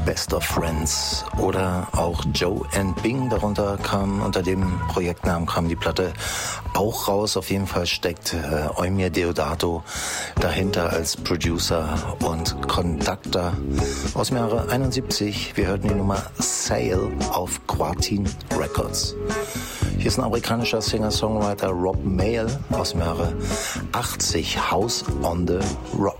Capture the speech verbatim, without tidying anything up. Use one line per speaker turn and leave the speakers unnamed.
Best of Friends oder auch Joe and Bing, darunter kam, unter dem Projektnamen kam die Platte auch raus. Auf jeden Fall steckt äh, Eumir Deodato dahinter als Producer und Conductor aus dem Jahre einundsiebzig. Wir hörten die Nummer Sail auf Quartin Records. Hier ist ein amerikanischer Singer-Songwriter Rob Mayall aus dem Jahre achtzig, House on the Rock.